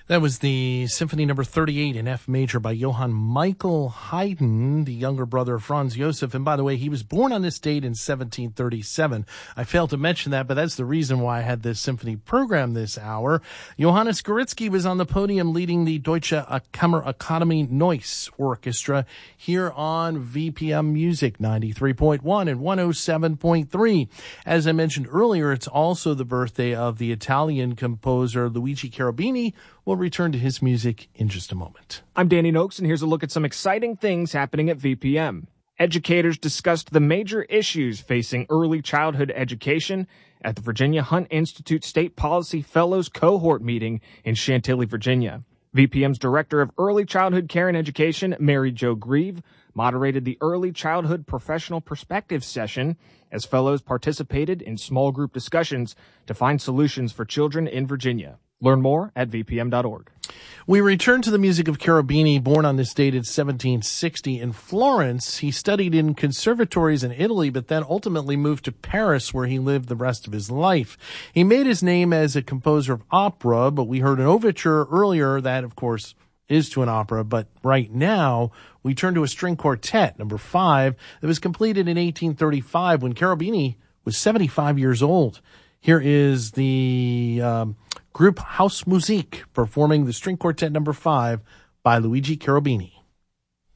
That was the Symphony Number 38 in F major by Johann Michael Haydn, the younger brother of Franz Josef. And by the way, he was born on this date in 1737. I failed to mention that, but that's the reason why I had this symphony program this hour. Johannes Goritzky was on the podium leading the Deutsche Kammerakademie Neuss Orchestra here on VPM Music 93.1 and 107.3. As I mentioned earlier, it's also the birthday of the Italian composer Luigi Cherubini. We'll return to his music in just a moment. I'm Danny Noakes, and here's a look at some exciting things happening at VPM. Educators discussed the major issues facing early childhood education at the Virginia Hunt Institute State Policy Fellows Cohort meeting in Chantilly, Virginia. VPM's Director of Early Childhood Care and Education, Mary Jo Grieve, moderated the Early Childhood Professional Perspective session as fellows participated in small group discussions to find solutions for children in Virginia. Learn more at vpm.org. We return to the music of Cherubini, born on this date in 1760 in Florence. He studied in conservatories in Italy, but then ultimately moved to Paris, where he lived the rest of his life. He made his name as a composer of opera, but we heard an overture earlier that, of course, is to an opera. But right now, we turn to a string quartet, number 5, that was completed in 1835 when Cherubini was 75 years old. Here is the group Hausmusik performing the string quartet number 5 by Luigi Cherubini.